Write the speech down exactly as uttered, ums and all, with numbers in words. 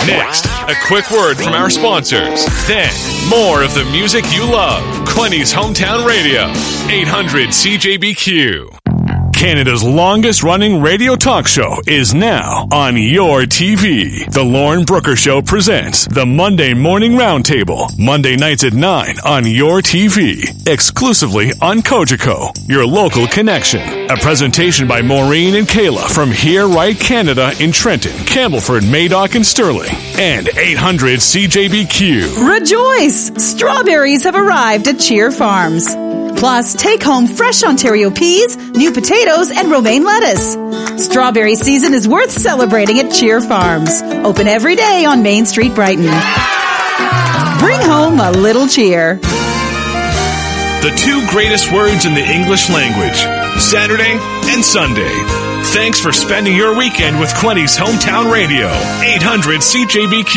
Next, a quick word from our sponsors. Then, more of the music you love. Quinny's Hometown Radio, eight hundred C J B Q. Canada's longest-running radio talk show is now on your T V. The Lauren Brooker Show presents the Monday Morning Roundtable, Monday nights at nine on your T V, exclusively on Kojiko, your local connection. A presentation by Maureen and Kayla from Here Right Canada in Trenton, Campbellford, Madoc, and Sterling, and eight hundred C J B Q. Rejoice! Strawberries have arrived at Cheer Farms. Plus, take home fresh Ontario peas, new potatoes, and romaine lettuce. Strawberry season is worth celebrating at Cheer Farms. Open every day on Main Street, Brighton. Bring home a little cheer. The two greatest words in the English language, Saturday and Sunday. Thanks for spending your weekend with Quinny's Hometown Radio, eight hundred C J B Q.